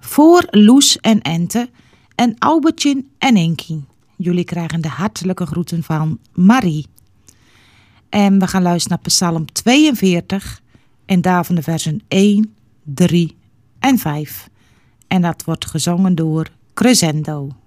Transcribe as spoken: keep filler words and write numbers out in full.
voor Loes en Ente en Albertje en Inkie. Jullie krijgen de hartelijke groeten van Marie. En we gaan luisteren naar Psalm tweeënveertig en daarvan de versen één, drie en vijf. En dat wordt gezongen door Crescendo.